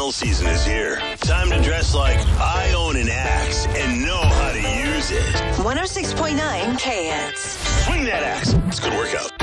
Drill season is here. Time to dress like I own an axe and know how to use it. 106.9 KHETS. Swing that axe. It's a good workout.